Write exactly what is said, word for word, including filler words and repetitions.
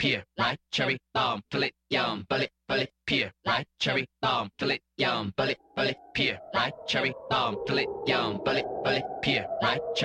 pear, ripe cherry, bomb, fill it, yum, bullet, bullet, pear, ripe cherry, bomb, fill it, yum, bullet, bullet, pear, ripe cherry, bomb, fill it, yum, bullet, bullet, pear, ripe cherry.